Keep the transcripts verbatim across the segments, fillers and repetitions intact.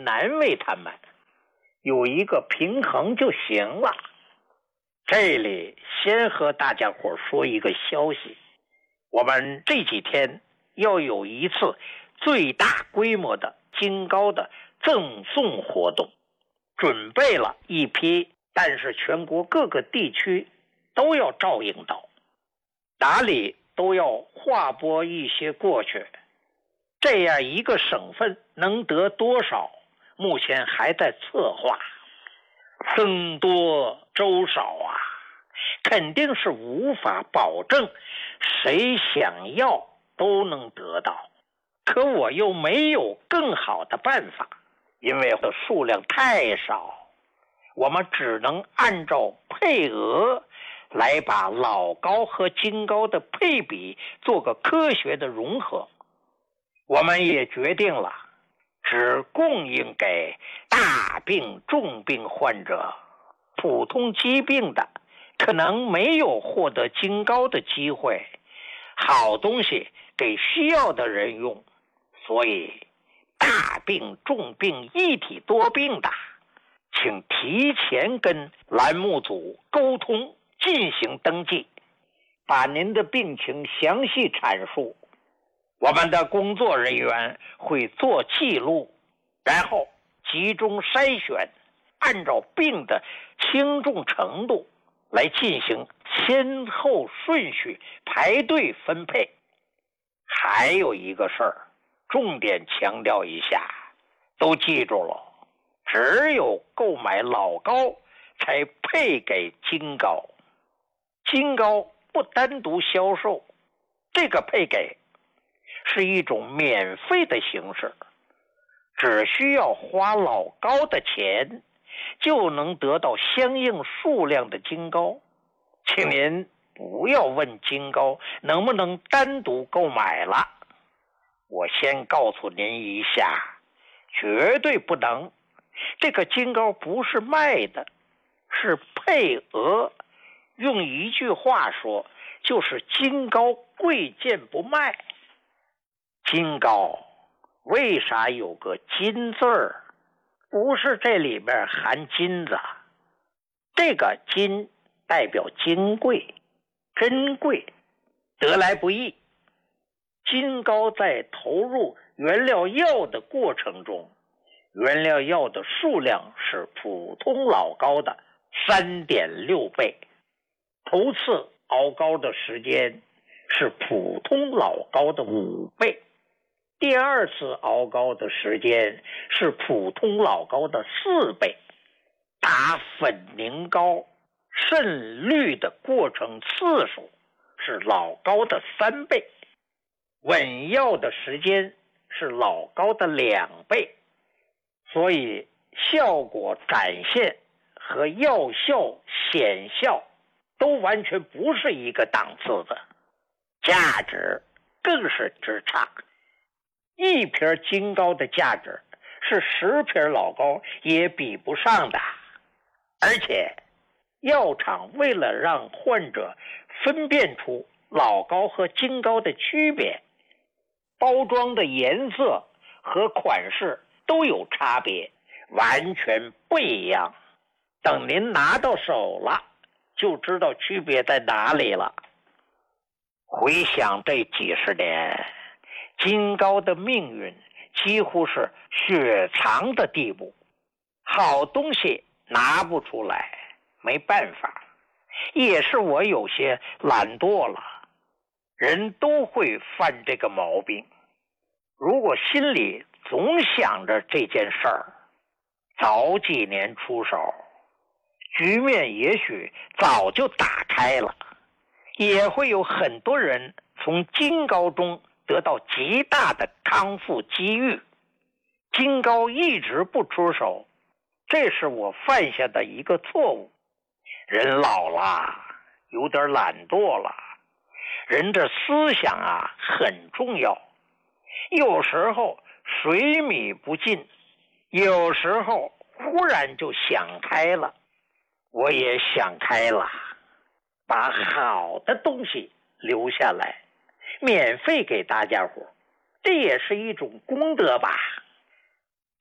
难为他们，有一个平衡就行了。这里先和大家伙说一个消息，我们这几天要有一次最大规模的金糕的赠送活动，准备了一批，但是全国各个地区都要照应到，哪里都要划拨一些过去。这样一个省份能得多少，目前还在策划。僧多粥少啊，肯定是无法保证谁想要都能得到。可我又没有更好的办法，因为数量太少，我们只能按照配额来把老糕和金糕的配比做个科学的融合。我们也决定了，只供应给大病重病患者，普通疾病的可能没有获得金糕的机会，好东西给需要的人用。所以大病重病一体多病的，请提前跟栏目组沟通进行登记，把您的病情详细阐述，我们的工作人员会做记录，然后集中筛选，按照病的轻重程度来进行先后顺序排队分配。还有一个事儿，重点强调一下，都记住了，只有购买老糕才配给金糕，金糕不单独销售，这个配给是一种免费的形式，只需要花老糕的钱就能得到相应数量的金糕。请您不要问金糕能不能单独购买了，我先告诉您一下，绝对不能。这个金糕不是卖的，是配额。用一句话说，就是金糕贵贱不卖。金糕为啥有个金字儿？不是这里边含金子，这个金代表金贵、珍贵、得来不易。金糕在投入原料药的过程中，原料药的数量是普通老糕的 三点六 倍，头次熬糕的时间是普通老糕的五倍，第二次熬糕的时间是普通老糕的四倍，打粉凝膏渗滤的过程次数是老糕的三倍，稳药的时间是老糕的两倍，所以效果展现和药效显效都完全不是一个档次的，价值更是之差。一瓶金糕的价值是十瓶老糕也比不上的，而且药厂为了让患者分辨出老糕和金糕的区别，包装的颜色和款式都有差别，完全不一样。等您拿到手了，就知道区别在哪里了。回想这几十年，金糕的命运几乎是雪藏的地步，好东西拿不出来，没办法，也是我有些懒惰了。人都会犯这个毛病，如果心里总想着这件事儿，早几年出手，局面也许早就打开了，也会有很多人从金糕中得到极大的康复机遇。金糕一直不出手，这是我犯下的一个错误。人老了，有点懒惰了，人的思想啊很重要，有时候水米不进，有时候忽然就想开了。我也想开了，把好的东西留下来，免费给大家伙，这也是一种功德吧。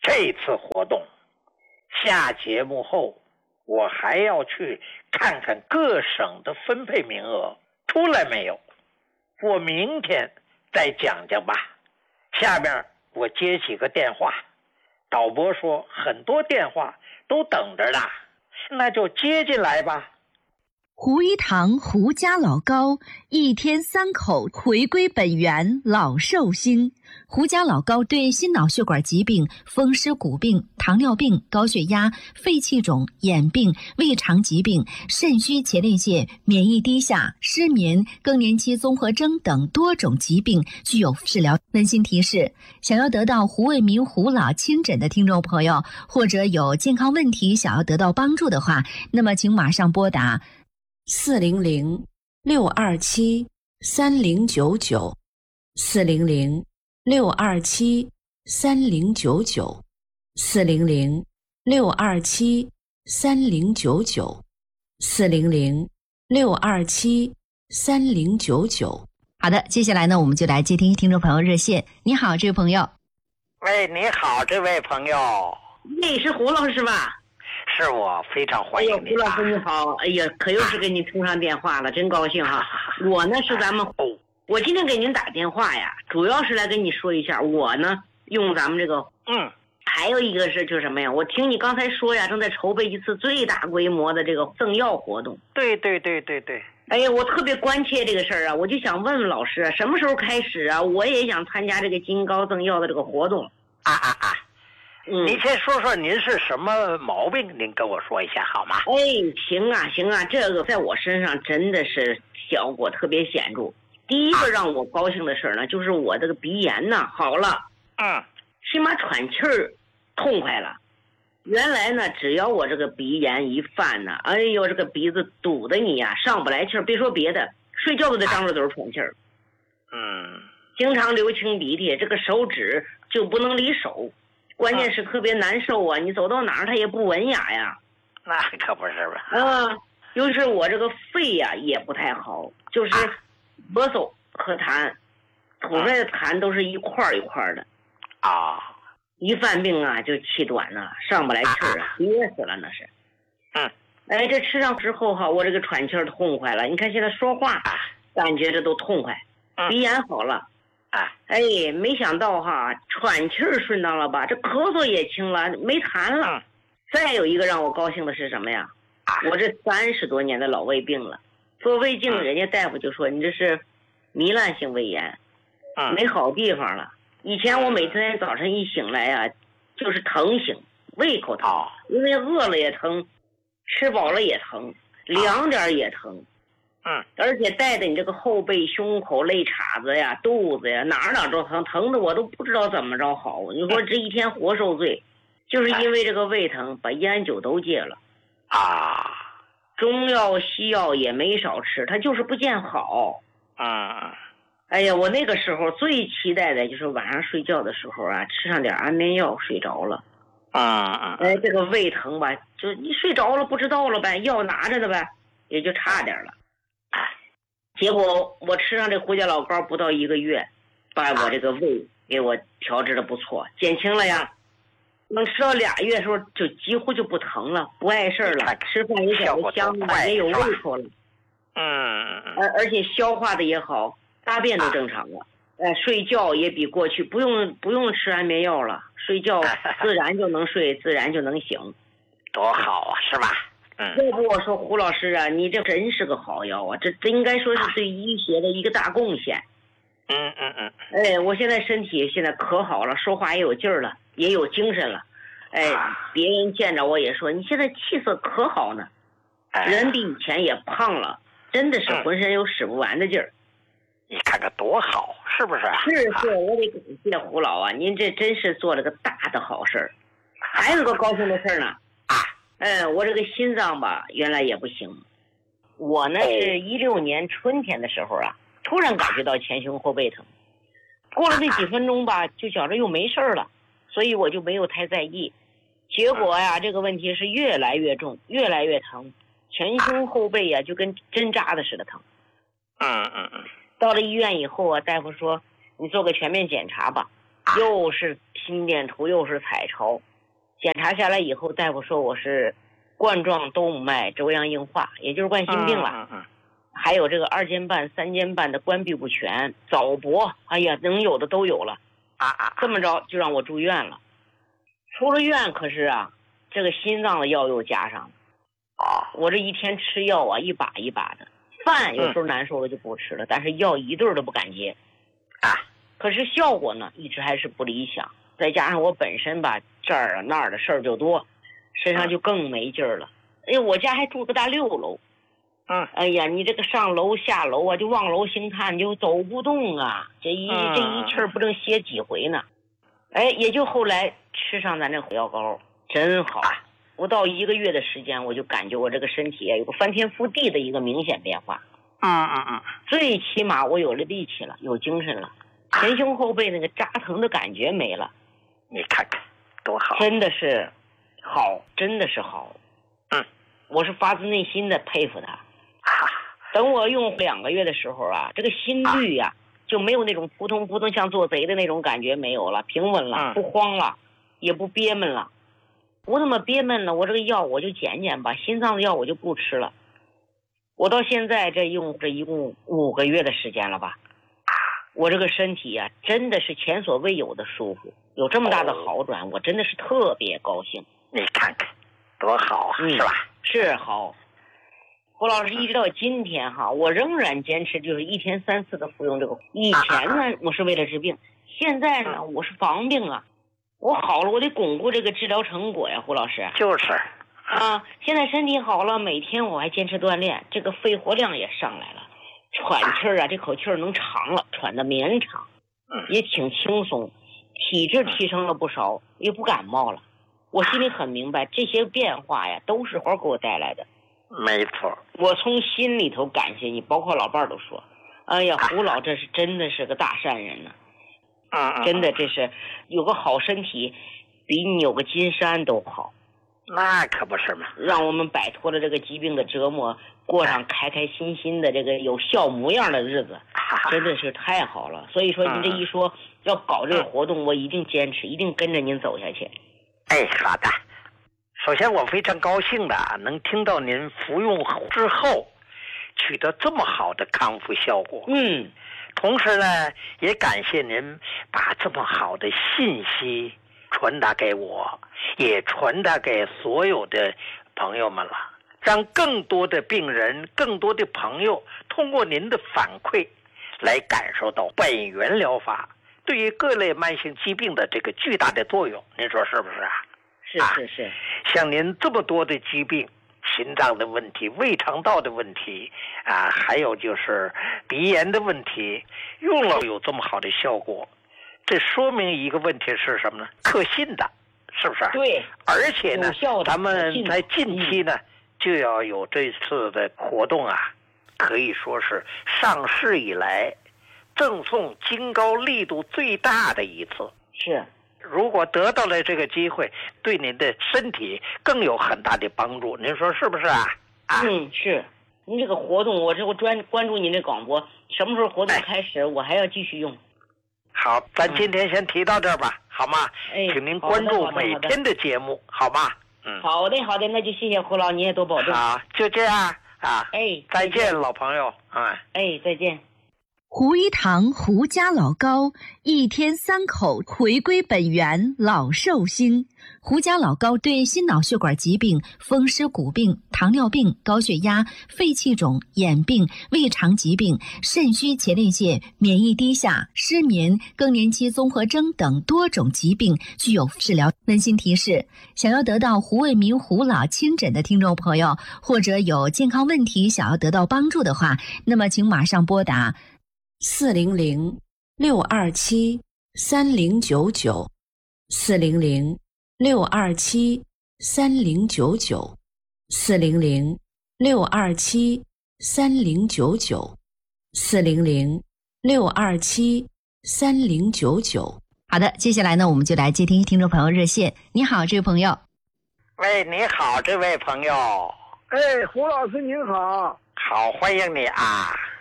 这次活动下节目后，我还要去看看各省的分配名额出来没有，我明天再讲讲吧。下面我接几个电话，导播说很多电话都等着呢，那就接进来吧。 胡一堂胡家老高，一天三口回归本源，老寿星。胡家老高对心脑血管疾病、风湿骨病、糖尿病、高血压、肺气肿、眼病、胃肠疾病、肾虚前列腺、免疫低下、失眠、更年期综合征等多种疾病具有治疗。温馨提示：想要得到胡卫民胡老亲诊的听众朋友，或者有健康问题想要得到帮助的话，那么请马上拨打四零零六二七三零九九，四零零六二七三零九九，四零零六二七三零九九，四零零六二七三零九九。好的，接下来呢，我们就来接听听众朋友热线。你好，这位朋友。 喂，你好，这位朋友。 你是胡老师吧？ 是我，非常欢迎你。 哎呦，胡老师你好，哎呀，可又是给你通上电话了，真高兴哈。我呢是咱们，我今天给您打电话呀，主要是来跟你说一下，我呢用咱们这个， 嗯， 还有一个是就是什么呀？我听你刚才说呀，正在筹备一次最大规模的这个赠药活动。 对对对对对。 哎呀，我特别关切这个事儿啊，我就想问问老师，什么时候开始啊？我也想参加这个金高赠药的这个活动。 啊啊啊！ 嗯， 您先说说您是什么毛病，您跟我说一下好吗？ 哎，行啊行啊，这个在我身上真的是效果特别显著。第一个让我高兴的事呢，就是我这个鼻炎呢好了， 嗯， 起码喘气儿痛快了。原来呢，只要我这个鼻炎一犯呢，哎呦，这个鼻子堵得你呀上不来气儿，别说别的，睡觉都得张着嘴喘气儿。 嗯， 经常流清鼻涕，这个手指就不能离手。关键是特别难受啊！你走到哪儿它也不文雅呀。 那可不是吧？ 啊，尤其是我这个肺呀也不太好，就是咳嗽和痰，吐出来的痰都是一块一块的。 啊， 一犯病啊就气短了，上不来气儿啊，憋死了那是。 嗯， 哎，这吃上之后哈，我这个喘气儿痛快了。你看现在说话，感觉这都痛快，鼻炎好了。 啊， 哎，没想到哈，喘气儿顺当了吧，这咳嗽也轻了，没痰了。嗯、再有一个让我高兴的是什么呀？啊、我这三十多年的老胃病了，做胃镜，人家大夫就说你这是糜烂性胃炎， 嗯、 没好地方了。以前我每天早晨一醒来呀、啊，就是疼醒，胃口疼，哦、因为饿了也疼，吃饱了也疼，凉点也疼。 嗯， 而且带的你这个后背、胸口、肋叉子呀、肚子呀，哪哪都疼，疼的我都不知道怎么着好。你说这一天活受罪，就是因为这个胃疼，把烟酒都戒了， 啊， 中药西药也没少吃，它就是不见好。 啊， 哎呀，我那个时候最期待的就是晚上睡觉的时候啊，吃上点安眠药睡着了。 啊啊， 哎，这个胃疼吧，就你睡着了不知道了呗，药拿着的呗，也就差点了。结果我吃上这胡家老膏不到一个月，把我这个胃给我调治的不错，减轻了呀。能吃到俩月的时候就几乎就不疼了，不碍事了，吃饭也觉得香了，也有胃口了。 嗯， 而而且消化的也好，大便都正常了。呃，睡觉也比过去不用不用吃安眠药了，睡觉自然就能睡，自然就能醒， 多好啊，是吧？ 要不我说胡老师啊，你这真是个好药啊！这这应该说是对医学的一个大贡献。 嗯嗯嗯。 哎，我现在身体现在可好了，说话也有劲儿了，也有精神了。哎，别人见着我也说你现在气色可好呢，人比以前也胖了，真的是浑身有使不完的劲儿。 你看看多好，是不是？ 是是，我得感谢胡老啊，您这真是做了个大的好事儿。还有个高兴的事儿呢。哎，我这个心脏吧，原来也不行。我呢是一六年春天的时候啊，突然感觉到前胸后背疼，过了那几分钟吧，就觉着又没事了，所以我就没有太在意。结果呀，这个问题是越来越重，越来越疼，前胸后背呀就跟针扎的似的疼。 嗯嗯嗯。 到了医院以后啊，大夫说你做个全面检查吧。 又是心电图又是彩超，检查下来以后，大夫说我是冠状动脉粥样硬化，也就是冠心病了。 嗯嗯还有这个二尖瓣、三尖瓣的关闭不全、早搏，哎呀，能有的都有了。 啊啊！ 这么着就让我住院了。出了院，可是啊，这个心脏的药又加上了。 哦， 我这一天吃药啊，一把一把的。饭有时候难受了就不吃了，嗯、但是药一顿都不敢接。 啊， 可是效果呢，一直还是不理想。再加上我本身吧，这儿啊那儿的事儿就多，身上就更没劲儿了。哎，我家还住个大六楼。 嗯， 哎呀，你这个上楼下楼啊，就望楼兴叹，就走不动啊，这一、嗯、这一气儿不正歇几回呢。哎，也就后来吃上咱这火药膏，真好。不到一个月的时间，我就感觉我这个身体有个翻天覆地的一个明显变化。 嗯嗯嗯， 最起码我有了力气了，有精神了，前胸后背那个扎疼的感觉没了。 你看看，多好！ 真的是好，真的是好。 嗯， 我是发自内心的佩服他。等我用两个月的时候啊，这个心率呀、啊、就没有那种扑通扑通像做贼的那种感觉没有了，平稳了，不慌了，也不憋闷了。不那么憋闷了，我这个药我就减减吧，心脏的药我就不吃了。我到现在这用这一共五个月的时间了吧，我这个身体呀、啊、真的是前所未有的舒服，有这么大的好转，我真的是特别高兴。 你看看，多好啊， 嗯、 是吧？ 是好。胡老师一直到今天哈，我仍然坚持就是一天三次的服用这个。以前呢，我是为了治病，现在呢，我是防病啊。我好了，我得巩固这个治疗成果呀，胡老师。 就是啊，现在身体好了，每天我还坚持锻炼，这个肺活量也上来了，喘气儿啊，这口气儿能长了，喘得绵长，也挺轻松，体质提升了不少，也不感冒了。我心里很明白，这些变化呀，都是活给我带来的。 没错， 我从心里头感谢你，包括老伴儿都说，哎呀，胡老这是真的是个大善人呢、 啊。嗯， 真的这是有个好身体，比你有个金山都好。 那可不是嘛， 让我们摆脱了这个疾病的折磨，过上开开心心的这个有笑模样的日子，真的是太好了。所以说您这一说、嗯、要搞这个活动，我一定坚持，一定跟着您走下去。 哎，好的。首先我非常高兴的能听到您服用之后取得这么好的康复效果。 嗯， 同时呢也感谢您把这么好的信息传达给我，也传达给所有的朋友们了，让更多的病人更多的朋友通过您的反馈来感受到本源疗法对于各类慢性疾病的这个巨大的作用。您说是不是啊？ 是是是、啊、 像您这么多的疾病，心脏的问题、胃肠道的问题啊，还有就是鼻炎的问题，用了有这么好的效果，这说明一个问题是什么呢？可信的，是不是？ 对。 而且呢，咱们在近期呢、嗯、就要有这次的活动啊，可以说是上市以来赠送金膏力度最大的一次。 是。 如果得到了这个机会，对您的身体更有很大的帮助，您说是不是啊？啊嗯，是。您这个活动，我这我专关注您这广播，什么时候活动开始，哎、我还要继续用。 好，咱今天先提到这儿吧，嗯、好吗？ 哎， 请您关注每天的节目，好吗？ 嗯，好的，好的，那就谢谢胡老，你也多保重。 好，就这样啊。 哎， 再见，老朋友。哎， 哎，再见。 胡一堂胡家老膏，一天三口，回归本源，老寿星。胡家老膏对心脑血管疾病、风湿骨病、糖尿病、高血压、肺气肿、眼病、胃肠疾病、肾虚前列腺、免疫低下、失眠、更年期综合征等多种疾病具有治疗。温馨提示：想要得到胡卫民胡老亲诊的听众朋友，或者有健康问题想要得到帮助的话，那么请马上拨打四零零六二七三零九九，四零零六二七三零九九，四零零六二七三零九九，四零零六二七三零九九。好的，接下来呢，我们就来接听听众朋友热线。你好，这位朋友。 喂，你好，这位朋友。 哎，胡老师您好。 好，欢迎你啊。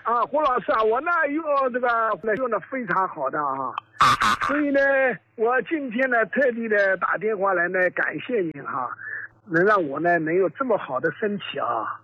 啊，胡老师啊，我呢用这个用的非常好的啊，所以呢，我今天呢特地的打电话来呢感谢您哈、啊，能让我呢能有这么好的身体啊。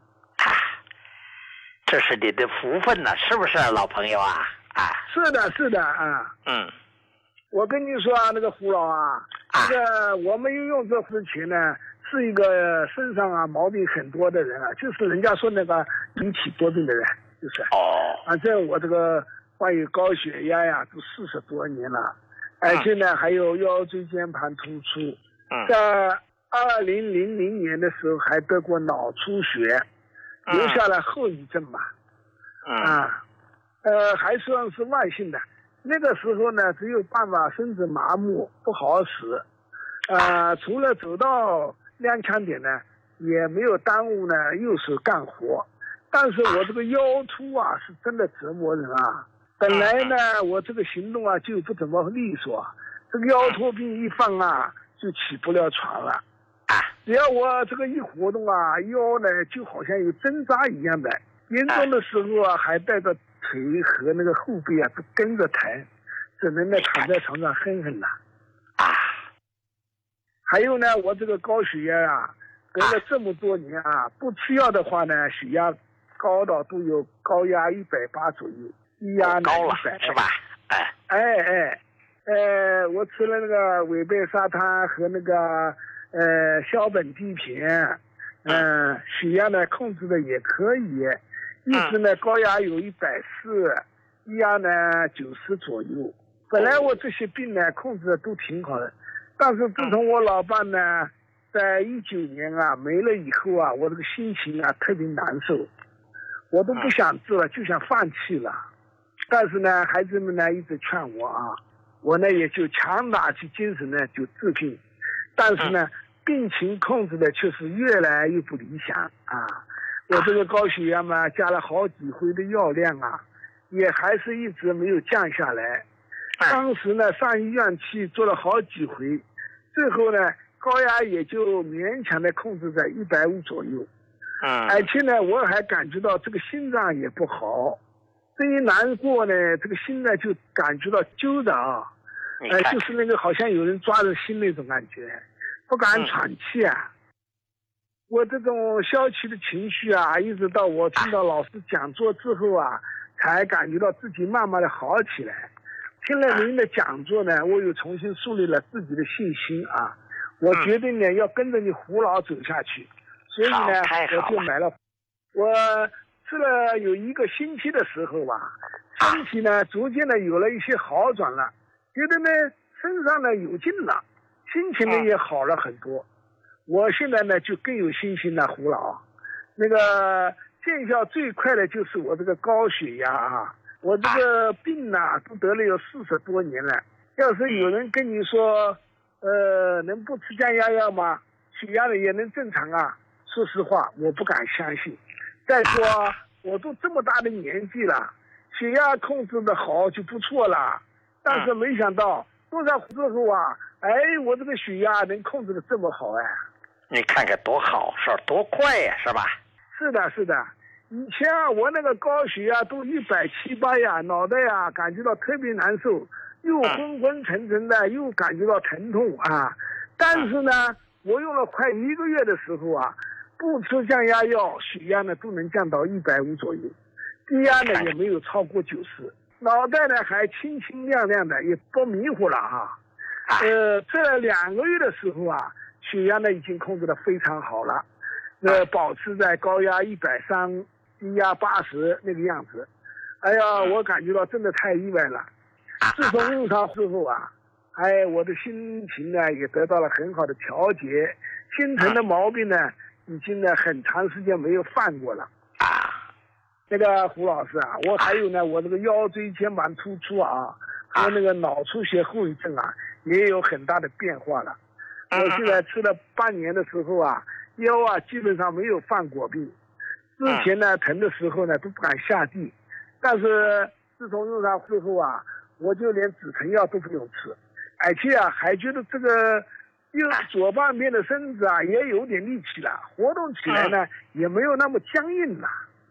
这是你的福分呢、啊，是不是老朋友啊？啊， 是的，是的啊。 嗯， 我跟你说啊，那个胡老啊，这个我们用用这之前呢，是一个身上啊毛病很多的人啊，就是人家说那个引起多病的人，就是。 哦。 反正我这个患有高血压呀，都四十多年了，而且呢还有腰椎间盘突出。嗯。在二零零零年的时候还得过脑出血。留下了后遗症吧， 嗯、 啊，呃，还算是慢性的。那个时候呢，只有办法身子麻木，不好使，呃，除了走到踉跄点呢，也没有耽误呢右手干活。但是我这个腰突啊，是真的折磨人啊。本来呢，我这个行动啊就不怎么利索，这个腰突病一犯啊，就起不了床了。只要我这个一活动啊，腰呢就好像有针扎一样的，严重的时候啊，还带着腿和那个后背啊都跟着疼，只能呢躺在床上哼哼了。啊，还有呢，我这个高血压啊，隔了这么多年啊，不吃药的话呢，血压高到都有高压一百八左右，低压呢高了一百是吧？哎哎哎，呃，我吃了那个韦贝沙滩和那个。呃，硝苯地平，嗯、呃，血压呢控制的也可以，一直呢高压有一百四，低压呢九十左右。本来我这些病呢控制的都挺好的，但是自从我老伴呢在一九年啊没了以后啊，我这个心情啊特别难受，我都不想治了，就想放弃了。但是呢，孩子们呢一直劝我啊，我呢也就强打起精神呢就治病。但是呢，病情控制的却是越来越不理想啊！我这个高血压嘛，加了好几回的药量啊，也还是一直没有降下来。当时呢，上医院去做了好几回，最后呢，高压也就勉强的控制在一百五左右。 嗯。 而且呢，我还感觉到这个心脏也不好，这一难过呢，这个心呢就感觉到揪着啊。呃，就是那个好像有人抓着心那种感觉，不敢喘气啊。嗯、我这种消极的情绪啊，一直到我听到老师讲座之后啊，才感觉到自己慢慢的好起来。听了您的讲座呢，我又重新树立了自己的信心啊。我决定呢要跟着你胡老走下去，所以呢我就买了。我吃了有一个星期的时候吧，身体呢逐渐的有了一些好转了。觉得呢身上呢有劲了，心情呢也好了很多。我现在呢就更有信心了，胡老。那个见效最快的就是我这个高血压啊，我这个病啊都得了有四十多年了。要是有人跟你说，呃，能不吃降压药吗？血压呢也能正常啊？说实话，我不敢相信。再说，我都这么大的年纪了，血压控制的好就不错了。但是没想到多少之后啊，哎，我这个血压能控制的这么好哎！ 你看看多好事，多快呀，是吧？ 是的，是的。以前啊，我那个高血压都一百七八呀，脑袋呀感觉到特别难受，又昏昏沉沉的，又感觉到疼痛啊。但是呢，我用了快一个月的时候啊，不吃降压药，血压呢都能降到一百五左右，低压呢也没有超过九十。脑袋呢还清清亮亮的，也不迷糊了啊。呃，这两个月的时候啊，血压呢已经控制的非常好了，呃，保持在高压一百三，低压八十那个样子。哎呀，我感觉到真的太意外了。自从用上之后啊，哎，我的心情呢也得到了很好的调节，心疼的毛病呢已经呢很长时间没有犯过了。那个胡老师啊，我还有呢，我这个腰椎间盘突出啊，和那个脑出血后遗症啊，也有很大的变化了。我现在吃了半年的时候啊，腰啊基本上没有犯过病。之前呢疼的时候呢都不敢下地，但是自从用上之后啊，我就连止疼药都不用吃，而且啊还觉得这个右左半边的身子啊也有点力气了，活动起来呢也没有那么僵硬了。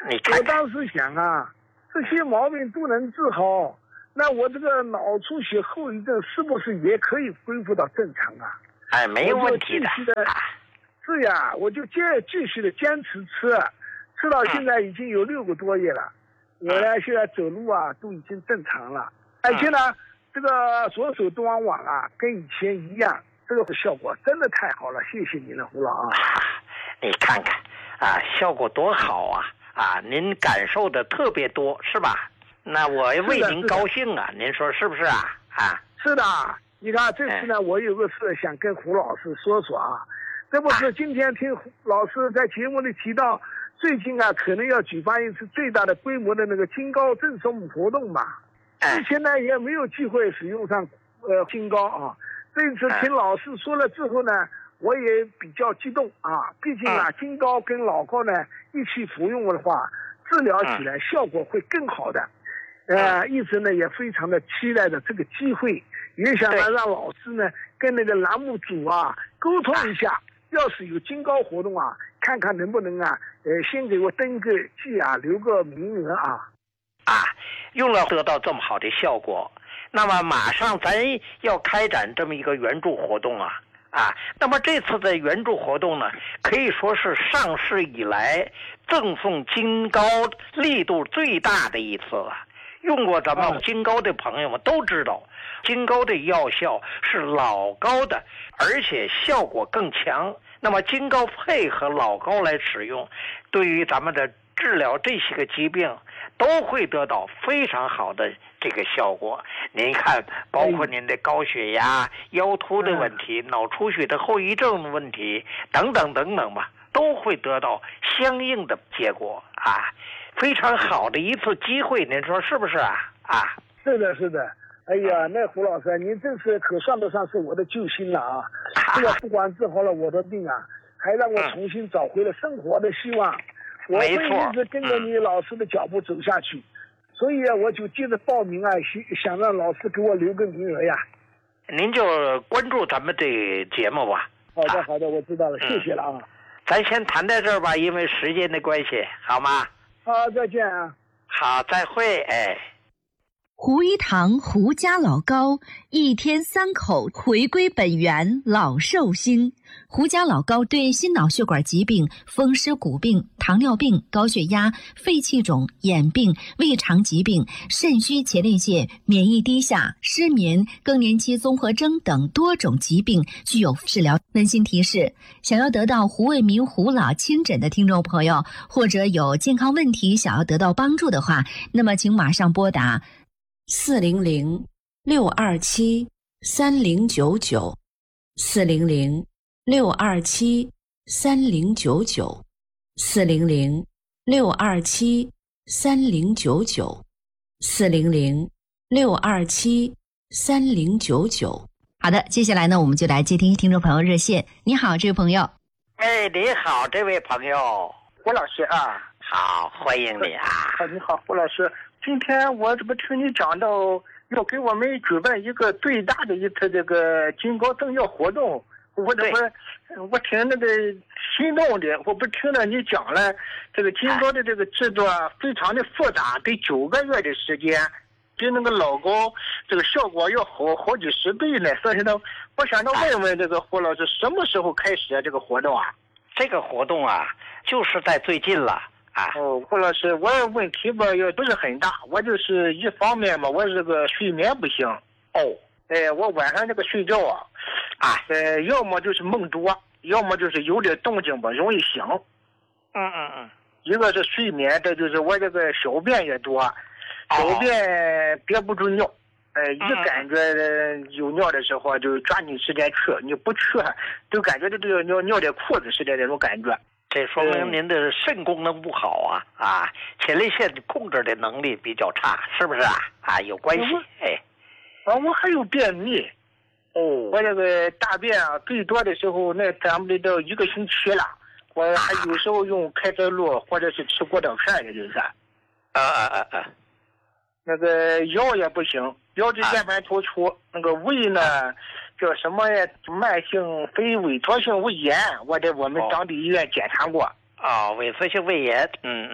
你看看， 我当时想啊，这些毛病都能治好，那我这个脑出血后遗症是不是也可以恢复到正常啊？ 哎，没有问题的。 是呀，我就坚继续的坚持吃，吃到现在已经有六个多月了。我呢，现在走路啊都已经正常了，而且呢，这个左手端网啊跟以前一样，这个效果真的太好了，谢谢您了，胡老啊。 你看看啊，效果多好啊！啊，您感受的特别多，是吧？那我为您高兴啊，您说是不是啊？啊， 是的。你看这次呢，我有个事想跟胡老师说说啊。这不是今天听胡老师在节目里提到，最近啊可能要举办一次最大的规模的那个金高赠送活动嘛。之前呢也没有机会使用上呃金高啊，这次听老师说了之后呢，我也比较激动啊。毕竟啊，金高跟老高呢一起服用的话，治疗起来效果会更好的。呃，一直呢也非常的期待着这个机会，也想呢让老师呢跟那个栏目组啊沟通一下。要是有金高活动啊，看看能不能啊，呃，先给我登个记啊，留个名额啊。 啊，用了得到这么好的效果，那么马上咱要开展这么一个援助活动啊啊，那么这次的援助活动呢，可以说是上市以来赠送金高力度最大的一次了。用过咱们金高的朋友们都知道，金高的药效是老高的，而且效果更强。那么金高配合老高来使用，对于咱们的治疗这些个疾病都会得到非常好的这个效果。您看，包括您的高血压、腰突的问题、脑出血的后遗症的问题等等等等吧，都会得到相应的结果啊。非常好的一次机会，您说是不是啊？啊， 是的，是的。哎呀，那胡老师，您真是可算得上是我的救星了啊！这个不管治好了我的病啊，还让我重新找回了生活的希望。我会一直跟着你老师的脚步走下去，所以啊，我就接着报名啊，想让老师给我留个名额呀。 您就关注咱们这节目吧。 好的，好的，我知道了，谢谢了啊。 咱先谈到这儿吧，因为时间的关系，好吗？ 好，再见啊。 好，再会，哎。 胡一堂胡家老高，一天三口回归本源，老寿星。胡家老高对心脑血管疾病、风湿骨病、糖尿病、高血压、肺气肿、眼病、胃肠疾病、肾虚前列腺、免疫低下、失眠、更年期综合征等多种疾病具有治疗。温馨提示：想要得到胡卫民胡老亲诊的听众朋友，或者有健康问题想要得到帮助的话，那么请马上拨打四零零六二七三零九九，四零零六二七三零九九，四零零六二七三零九九，四零零六二七三零九九。好的，接下来呢，我们就来接听听众朋友热线。你好，这位朋友。 哎，你好，这位朋友， 胡老师啊， 好，欢迎你啊！ 啊，你好，胡老师。今天我这不听你讲到要给我们举办一个最大的一次这个金高赠药活动，我这不我挺那个心动的，我不听了你讲了这个金高的这个制作非常的复杂，得九个月的时间，比那个老高这个效果要好好几十倍呢。所以呢，我想着问问这个胡老师，什么时候开始这个活动啊？ 这个活动啊，就是在最近了。啊， 哦，胡老师，我问题吧也不是很大，我就是一方面嘛，我这个睡眠不行。 哦， 哎，我晚上这个睡觉啊， 啊， 呃，要么就是梦多，要么就是有点动静吧，容易醒。 嗯嗯嗯。 一个是睡眠，这就是我这个小便也多，小便憋不住尿，呃，一感觉有尿的时候就抓紧时间去，你不去就感觉这个尿尿在裤子似的那种感觉。 这说明您的肾功能不好啊啊，前列腺控制的能力比较差，是不是啊？啊，有关系。哎， 啊，我还有便秘。 哦， 我这个大便啊，最多的时候那咱们得到一个星期了。我还有时候用开塞露或者是吃过道片的，就是。 啊啊啊啊！ 那个腰也不行，腰椎间盘突出，啊、那个胃呢？叫什么呀？慢性非萎缩性胃炎，我在我们当地医院检查过。 啊、哦，萎缩性胃炎，嗯嗯。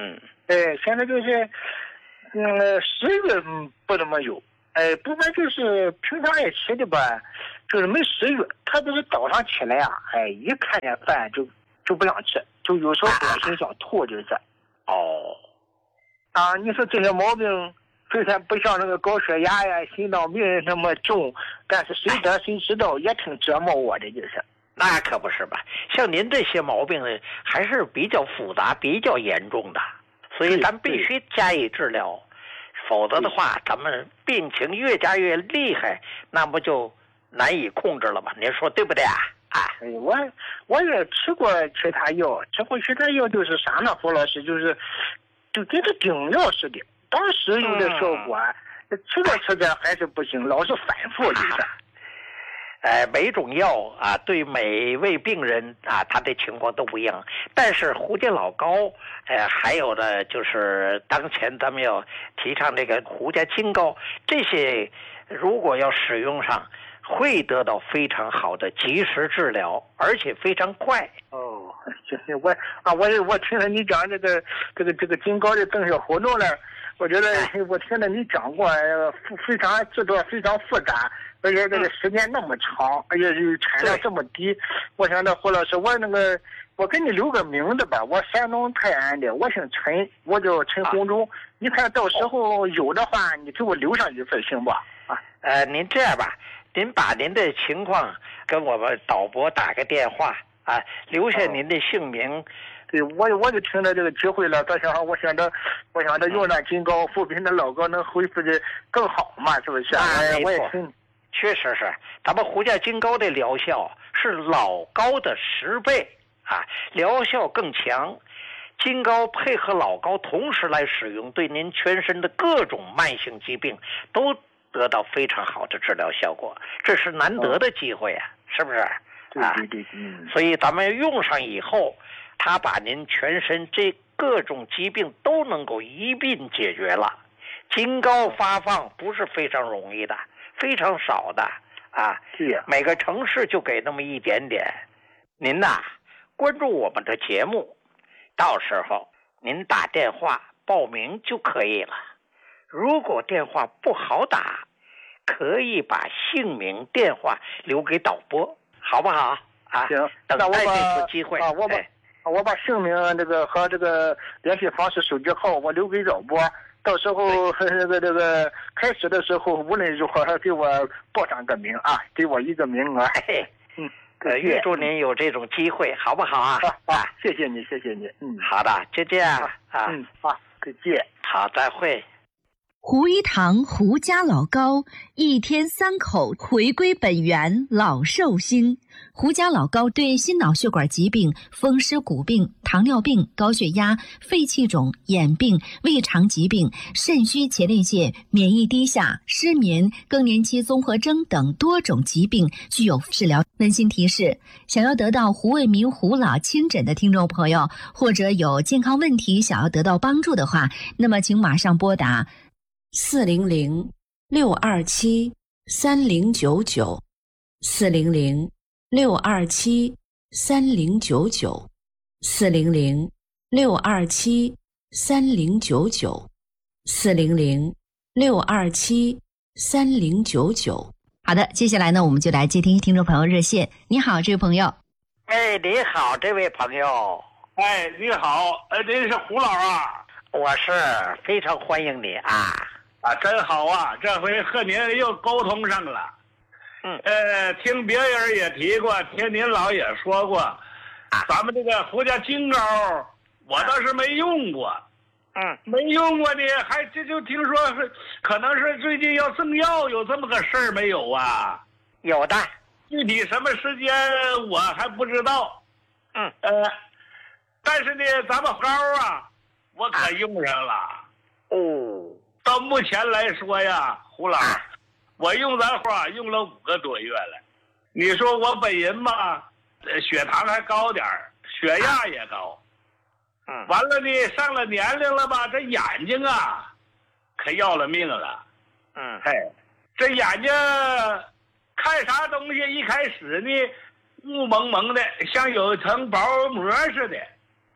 哎，现在就是，嗯，食欲不怎么有，哎，不管就是平常也吃的吧，就是没食欲，特别是早上起来啊，哎，一看见饭就就不想吃，就有时候恶心想吐，就是。 哦， 啊，你说这些毛病虽然不像那个高血压呀、心脏病那么重，但是谁得谁知道，也挺折磨我的，就是。 那可不是吧？像您这些毛病呢，还是比较复杂、比较严重的，所以咱必须加以治疗，否则的话，咱们病情越加越厉害，那不就难以控制了吗？您说对不对啊？啊， 哎，我我也吃过其他药，吃过其他药就是啥呢？胡老师，就是就跟这顶药似的，当时有点效果，嗯、吃着吃着还是不行，老是反复就是。 呃，每种药啊，对每位病人啊，他的情况都不一样。但是胡家老膏，呃，还有呢，就是当前咱们要提倡这个胡家金膏，这些如果要使用上，会得到非常好的及时治疗，而且非常快。 哦，就是我啊，我我听了你讲这个这个这个金膏的增效活动了，我觉得我听了你讲过，非常制作非常复杂。而且这个时间那么长，而且产量这么低，我想着胡老师，我那个我给你留个名字吧，我山东泰安的，我姓陈，我叫陈洪忠。啊、你看到时候有的话，你给我留上一份行不？啊， 呃，您这样吧，您把您的情况跟我们导播打个电话啊，留下您的姓名。哦、 对，我我就听着这个机会了，再想我想着，我想着用那金膏扶贫的老膏能恢复的更好嘛，是不是？ 啊， 哎、 没错。确实是，咱们胡家金膏的疗效是老膏的十倍啊，疗效更强。金膏配合老膏同时来使用，对您全身的各种慢性疾病都得到非常好的治疗效果，这是难得的机会啊，是不是？ 对对对，嗯。 所以咱们用上以后，它把您全身这各种疾病都能够一并解决了。金膏发放不是非常容易的。非常少的啊， 是呀， 每个城市就给那么一点点。您呐，关注我们的节目，到时候您打电话报名就可以了。如果电话不好打，可以把姓名、电话留给导播，好不好？啊， 行， 等待这次机会。 啊，我把、哎、我把姓名这个和这个联系方式、手机号我留给导播。到时候这个这个开始的时候，无论如何给我报上个名啊，给我一个名额。 嘿，嗯，呃，预祝您有这种机会，好不好啊？ 啊，啊谢谢你，谢谢你。嗯， 好的，就这样啊。 嗯，好，再见。 好，再会。 胡一堂胡家老膏，一天三口，回归本源，老寿星。胡家老膏对心脑血管疾病、风湿骨病、糖尿病、高血压、肺气肿、眼病、胃肠疾病、肾虚前列腺、免疫低下、失眠、更年期综合征等多种疾病具有治疗。温馨提示：想要得到胡卫民胡老亲诊的听众朋友，或者有健康问题想要得到帮助的话，那么请马上拨打四零零六二七三零九九，四零零六二七三零九九，四零零六二七三零九九，四零零六二七三零九九。好的，接下来呢，我们就来接听听众朋友热线。你好，这位朋友。 哎，你好，这位朋友。 哎，你好，呃，您是胡老啊？ 我是，非常欢迎你啊。 啊，真好啊！这回和您又沟通上了。 嗯， 呃，听别人也提过，听您老也说过，啊、咱们这个胡家金膏，我倒是没用过。 嗯， 没用过呢，还这就听说是，可能是最近要赠药，有这么个事儿没有啊？ 有的， 具体什么时间我还不知道。 嗯， 呃，但是呢，咱们膏啊，我可用上了。 啊、哦。 到目前来说呀，胡老，我用咱话用了五个多月了。你说我本人吧，血糖还高点儿，血压也高。 嗯， 完了呢，上了年龄了吧，这眼睛啊，可要了命了。 嗯， 嘿，这眼睛看啥东西，一开始呢，雾蒙蒙的，像有一层薄膜似的。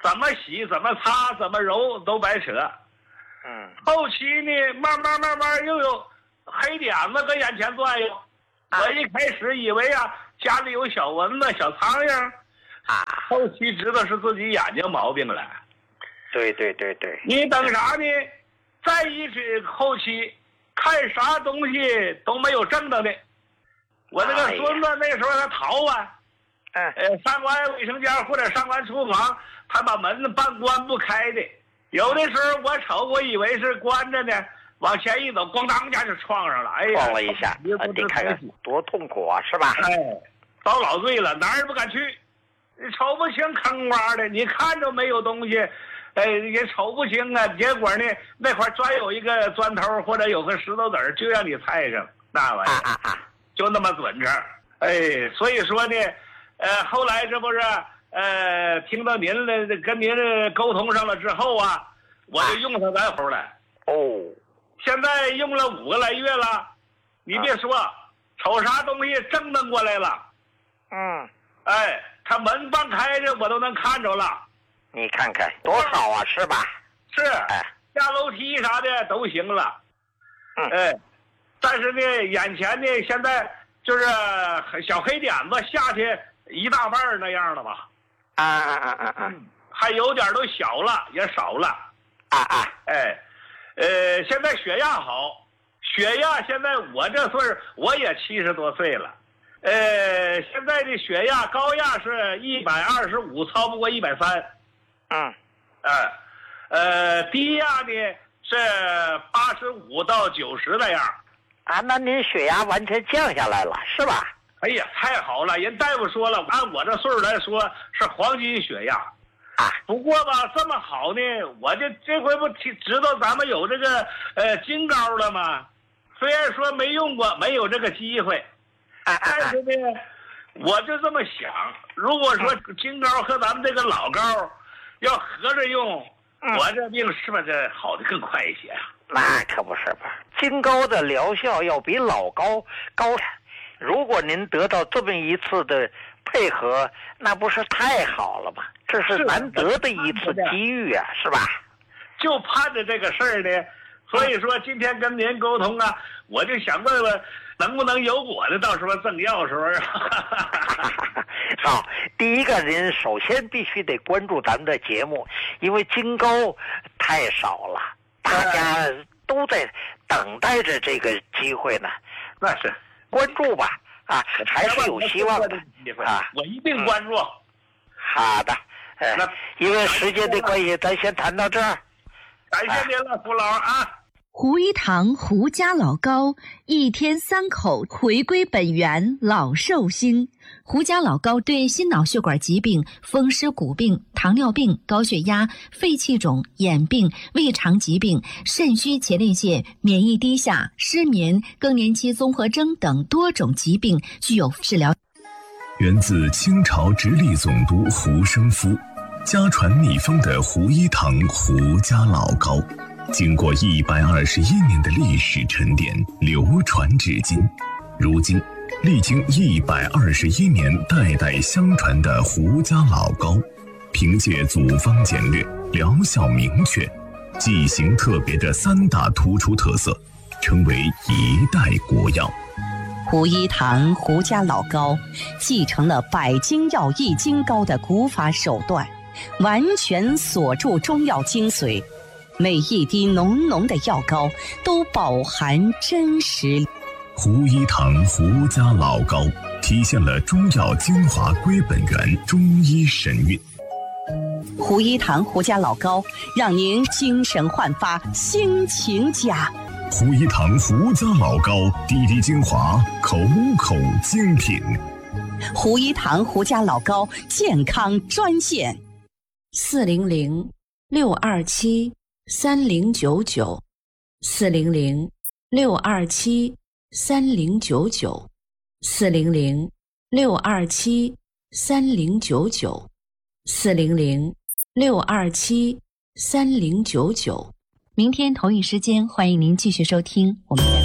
怎么洗怎么擦怎么揉都白扯。 嗯， 后期呢，慢慢慢慢又有黑点子搁眼前转悠。 啊、 我一开始以为啊，家里有小蚊子、小苍蝇， 啊， 后期知道是自己眼睛毛病了。 对对对对。 你等啥呢？再一直后期看啥东西都没有正当的。我那个孙子那时候他逃啊， 嗯、 哎，呃，上完卫生间或者上完厨房，他把门半关不开的。有的时候我瞅，我以为是关着呢，往前一走，咣当一下就撞上了。哎呀， 撞了一下，啊，你看看多痛苦啊，是吧？ 哎，遭老罪了，哪儿也不敢去。你瞅不清坑洼的，你看着没有东西，哎，也瞅不清啊。结果呢，那块专有一个砖头或者有个石头子儿，就让你踩上，那玩意儿、 啊啊啊、 就那么准成。哎，所以说呢，呃，后来这不是。呃，听到您的跟您沟通上了之后啊，我就用它来猴了。 哦， 现在用了五个来月了，你别说，啊、瞅啥东西正能过来了。 嗯， 哎，它门半开着，我都能看着了。 你看看多好啊，是吧？ 是，哎，下楼梯啥的都行了。 嗯， 哎，但是呢，眼前呢，现在就是小黑点子下去一大半那样了吧。 啊啊啊啊啊！ 还有点都小了，也少了。 啊啊！ 哎，呃，现在血压好，血压现在我这岁儿我也七十多岁了，呃，现在的血压高压是一百二十五，超不过一百三。 嗯， 哎，呃，低压呢是八十五到九十那样。 啊，那您血压完全降下来了，是吧？ 哎呀，太好了！人大夫说了，按我这岁数来说是黄金血压。 啊， 不过吧，这么好呢，我这这回不知道咱们有这个呃金膏了吗？虽然说没用过，没有这个机会， 啊啊、 但是呢，我就这么想，如果说金膏和咱们这个老膏要合着用， 嗯、 我这病是不是好的更快一些啊？ 那可不是吧，金膏的疗效要比老膏高。如果您得到这么一次的配合，那不是太好了吗？这是难得的一次机遇啊，是吧？ 就盼着这个事儿呢，所以说今天跟您沟通啊，我就想问问，能不能有我的，到时候赠药时候啊。 好，第一个您首先必须得关注咱们的节目，因为金膏太少了，大家都在等待着这个机会呢。 那是。 关注吧，啊，还是有希望的啊！ 我一定关注。 嗯、好的，呃，因为时间的关系，咱先谈到这儿。 感谢您了，胡老啊！ 胡一堂胡家老膏，一天三口，回归本源，老寿星。胡家老膏对心脑血管疾病、风湿骨病、糖尿病、高血压、肺气肿、眼病、胃肠疾病、肾虚前列腺、免疫低下、失眠、更年期综合征等多种疾病具有治疗。 源自清朝直隶总督胡生夫，家传秘方的胡一堂胡家老膏，经过一百二十一年的历史沉淀，流传至今。如今历经一百二十一年代代相传的胡家老膏，凭借组方简略、疗效明确、剂型特别的三大突出特色，成为一代国药。 胡一堂胡家老膏继承了百金药益金膏的古法手段，完全锁住中药精髓，每一滴浓浓的药膏都饱含真实。 胡一堂胡家老膏体现了中药精华归本源，中医神韵。 胡一堂胡家老膏让您精神焕发，心情佳。 胡一堂胡家老膏，滴滴精华，口口精品。 胡一堂胡家老膏健康专线： 四零零六二七三零九九，四零零六二七三零九九，四零零六二七三零九九，四零零六二七三零九九。 明天同一时间，欢迎您继续收听，我们再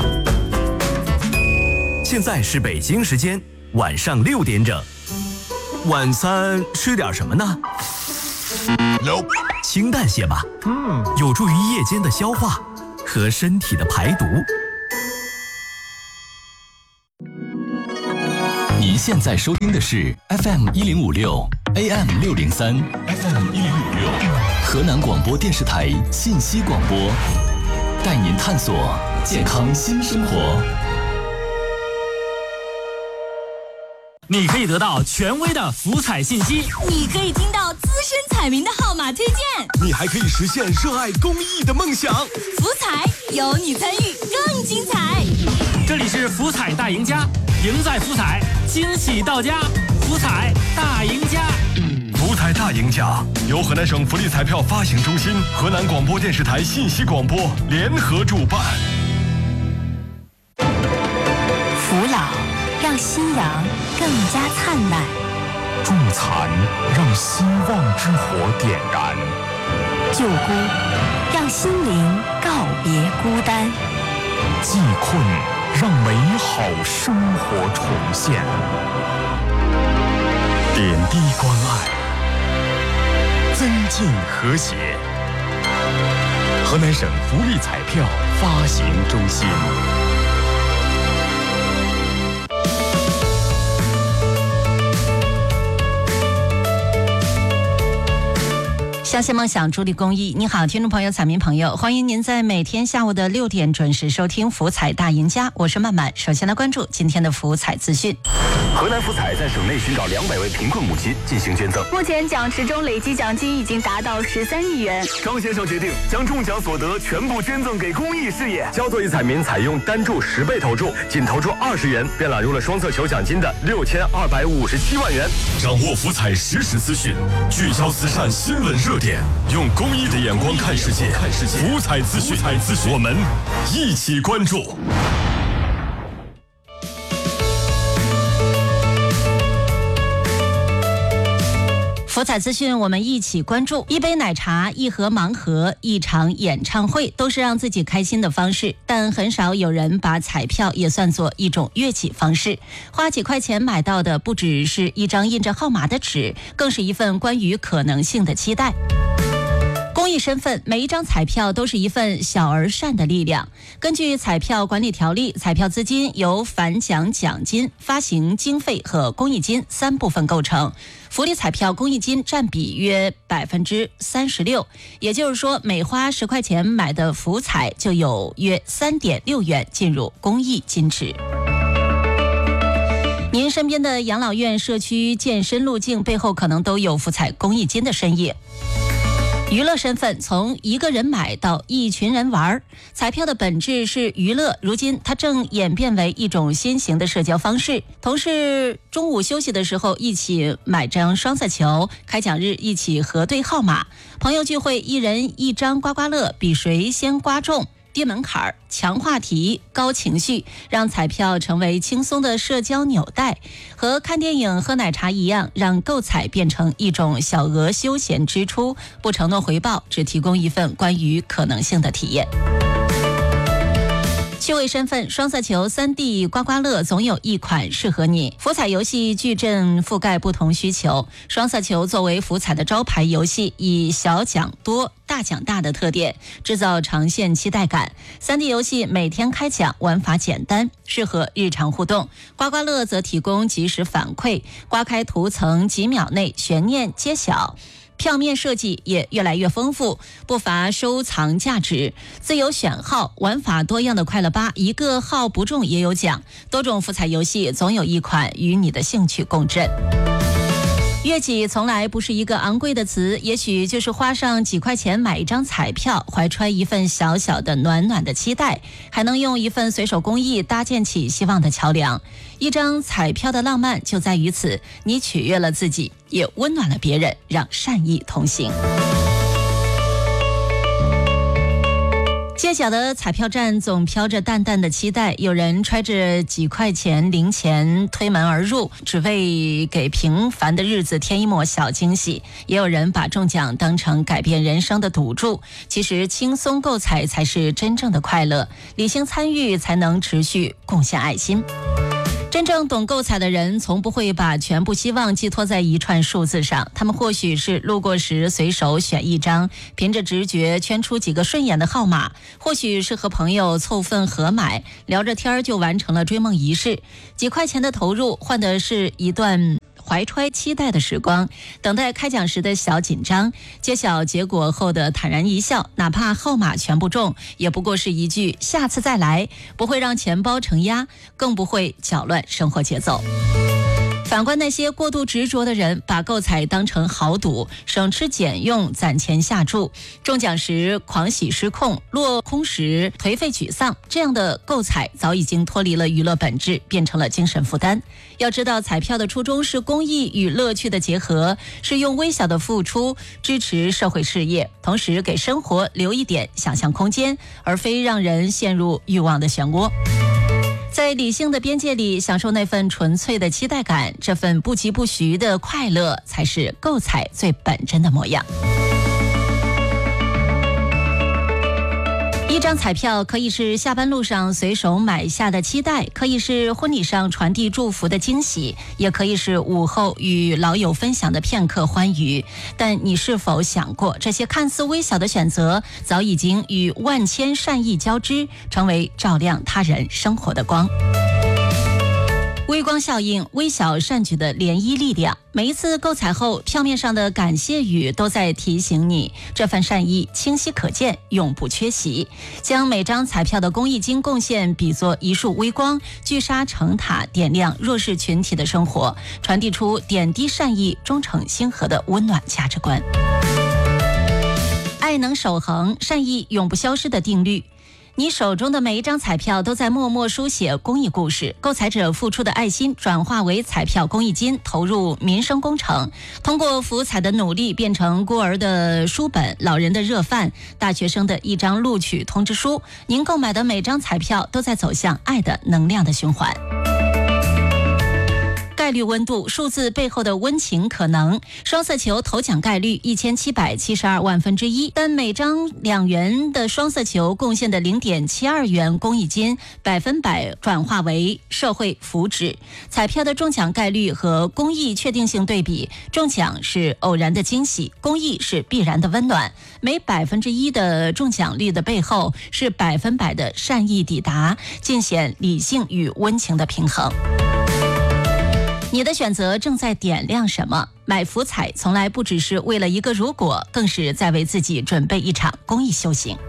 会。 现在是北京时间晚上六点整。 晚餐吃点什么呢？ Nope. 清淡些吧，嗯，有助于夜间的消化和身体的排毒。 您现在收听的是 F M 一零五六 A M 六零三 F M 一零五六河南广播电视台信息广播，带您探索健康新生活。 你可以得到权威的福彩信息， 你可以听到资深彩民的号码推荐， 你还可以实现热爱公益的梦想。 福彩有你参与更精彩。 这里是福彩大赢家，赢在福彩，惊喜到家。福彩大赢家， 福彩大赢家由河南省福利彩票发行中心、河南广播电视台信息广播联合主办。 扶老让夕阳更加灿烂， 助残让希望之火点燃， 救孤让心灵告别孤单， 济困让美好生活重现，点滴关爱，增进和谐。河南省福利彩票发行中心。 相信梦想，助力公益。你好，听众朋友、彩民朋友，欢迎您在每天下午的六点准时收听福彩大赢家，我是曼曼。首先来关注今天的福彩资讯。 河南福彩在省内寻找两百位贫困母亲进行捐赠， 目前奖池中累计奖金已经达到十三亿元。 张先生决定将中奖所得全部捐赠给公益事业。焦作一彩民采用单注十倍投注，仅投注二十元，便揽入了双色球奖金的六千二百五十七万元。 掌握福彩实时资讯，聚焦慈善新闻热点，用公益的眼光看世界。看世界，福彩资讯，福彩资讯，我们一起关注。 福彩资讯，我们一起关注。一杯奶茶，一盒盲盒，一场演唱会，都是让自己开心的方式，但很少有人把彩票也算作一种乐器方式。花几块钱买到的不只是一张印着号码的纸，更是一份关于可能性的期待。公益身份，每一张彩票都是一份小而善的力量。根据彩票管理条例，彩票资金由返奖奖金、发行经费和公益金三部分构成。福利彩票公益金占比约百分之三十六，也就是说，每花十块钱买的福彩，就有约三点六元进入公益金池。您身边的养老院、社区健身路径背后，可能都有福彩公益金的身影。娱乐身份，从一个人买到一群人玩，彩票的本质是娱乐，如今它正演变为一种新型的社交方式。同事中午休息的时候一起买张双色球，开奖日一起核对号码，朋友聚会一人一张刮刮乐，比谁先刮中。低门槛、强话题、高情绪，让彩票成为轻松的社交纽带。和看电影、喝奶茶一样，让购彩变成一种小额休闲支出，不承诺回报，只提供一份关于可能性的体验。趣味身份，双色球、三 D 刮刮乐总有一款适合你。福彩游戏矩阵覆盖不同需求，双色球作为福彩的招牌游戏，以小奖多、大奖大的特点，制造长线期待感。三 D 游戏每天开奖，玩法简单，适合日常互动。刮刮乐则提供及时反馈，刮开涂层几秒内悬念揭晓。票面设计也越来越丰富，不乏收藏价值。自由选号，玩法多样的快乐吧，一个号不中也有奖。多种福彩游戏总有一款与你的兴趣共振。悦己从来不是一个昂贵的词，也许就是花上几块钱买一张彩票，怀揣一份小小的暖暖的期待，还能用一份随手公益搭建起希望的桥梁。一张彩票的浪漫就在于此，你取悦了自己，也温暖了别人，让善意同行。街角的彩票站总飘着淡淡的期待，有人揣着几块钱零钱推门而入，只为给平凡的日子添一抹小惊喜，也有人把中奖当成改变人生的赌注。其实轻松购彩才是真正的快乐，理性参与才能持续贡献爱心。 真正懂购彩的人，从不会把全部希望寄托在一串数字上。他们或许是路过时随手选一张，凭着直觉圈出几个顺眼的号码；或许是和朋友凑份合买，聊着天就完成了追梦仪式。几块钱的投入，换的是一段怀揣期待的时光，等待开奖时的小紧张，揭晓结果后的坦然一笑。哪怕号码全部中，也不过是一句下次再来，不会让钱包承压，更不会搅乱生活节奏。反观那些过度执着的人，把购彩当成豪赌，省吃俭用攒钱下注，中奖时狂喜失控，落空时颓废沮丧，这样的购彩早已经脱离了娱乐本质，变成了精神负担。要知道，彩票的初衷是公益与乐趣的结合，是用微小的付出支持社会事业，同时给生活留一点想象空间，而非让人陷入欲望的漩涡。在理性的边界里享受那份纯粹的期待感，这份不疾不徐的快乐，才是购彩最本真的模样。一张彩票可以是下班路上随手买下的期待，可以是婚礼上传递祝福的惊喜，也可以是午后与老友分享的片刻欢愉。但你是否想过，这些看似微小的选择，早已经与万千善意交织，成为照亮他人生活的光。微光效应，微小善举的涟漪力量。每一次购彩后，票面上的感谢语都在提醒你，这份善意清晰可见，永不缺席。将每张彩票的公益金贡献比作一束微光，聚沙成塔，点亮弱势群体的生活，传递出点滴善意、忠诚心和的温暖价值观。爱能守恒，善意永不消失的定律。你手中的每一张彩票都在默默书写公益故事，购彩者付出的爱心转化为彩票公益金，投入民生工程。通过福彩的努力，变成孤儿的书本、老人的热饭、大学生的一张录取通知书。您购买的每张彩票都在走向爱的能量的循环。概率温度，数字背后的温情可能。双色球头奖概率一千七百七十二万分之一，但每张两元的双色球贡献的零点七二元公益金，百分百转化为社会福祉。彩票的中奖概率和公益确定性对比，中奖是偶然的惊喜，公益是必然的温暖。每百分之一的中奖率的背后，是百分百的善意抵达，尽显理性与温情的平衡。你的选择正在点亮什么？买福彩从来不只是为了一个如果，更是在为自己准备一场公益修行。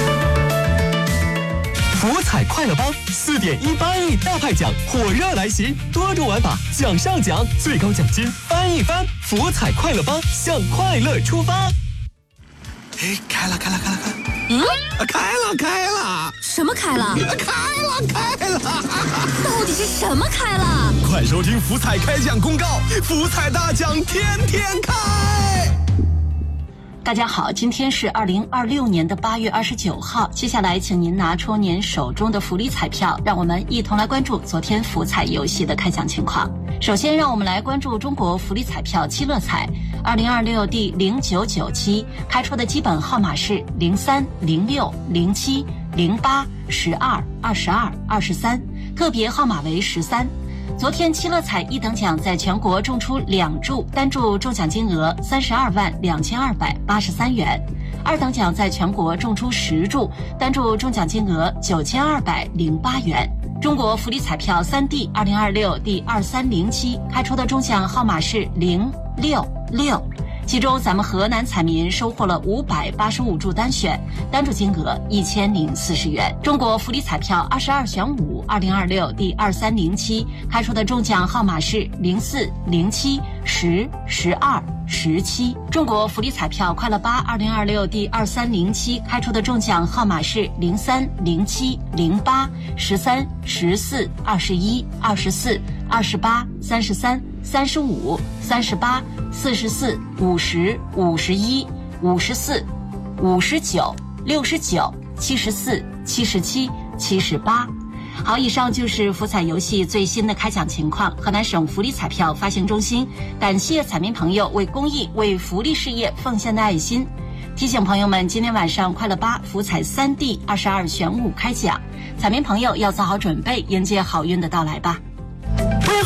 福彩快乐帮四点一八亿大派奖火热来袭，多种玩法，奖上奖，最高奖金翻一番。福彩快乐帮向快乐出发。 哎，开了，开了，开了，开了！ 嗯， 啊，开了，开了！ 什么开了？ 开了，开了！ 到底是什么开了？ 快收听福彩开奖公告，福彩大奖天天开！ 大家好，今天是二零二六年的八月二十九号。接下来，请您拿出您手中的福利彩票，让我们一同来关注昨天福彩游戏的开奖情况。首先，让我们来关注中国福利彩票七乐彩二零二六第零九九期开出的基本号码是零三、零六、零七、零八、十二、二十二、二十三，特别号码为十三。昨天七乐彩一等奖在全国中出两注，单注中奖金额三十二万两千二百八十三元；二等奖在全国中出十注，单注中奖金额九千二百零八元。中国福利彩票三 D 二零二六第二三零期开出的中奖号码是零六六。其中，咱们河南彩民收获了五百八十五注单选，单注金额一千零四十元。中国福利彩票二十二选五二零二六第二三零期开出的中奖号码是零四、零七、十、十二、十七。中国福利彩票快乐八二零二六第二三零期开出的中奖号码是零三、零七、零八、十三、十四、二十一、二十四、二十八、三十三、三十五、三十八、四十四、五十、五十一、五十四、五十九、六十九、七十四、七十七、七十八。好，以上就是福彩游戏最新的开奖情况。河南省福利彩票发行中心感谢彩民朋友为公益、为福利事业奉献的爱心。提醒朋友们，今天晚上快乐八福彩三 D 二十二选五开奖，彩民朋友要做好准备，迎接好运的到来吧。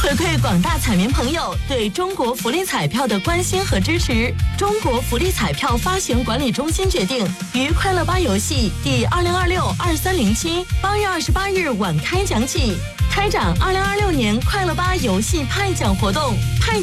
回馈广大彩民朋友对中国福利彩票的关心和支持，中国福利彩票发行管理中心决定于快乐吧游戏第二零二六二三零七八月二十八日晚开奖起，开展二零二六年快乐吧游戏派奖活动。派